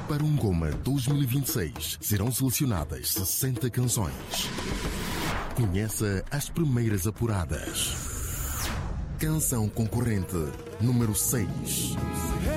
Para um Goma 2026, serão selecionadas 60 canções. Conheça as primeiras apuradas. Canção concorrente número 6.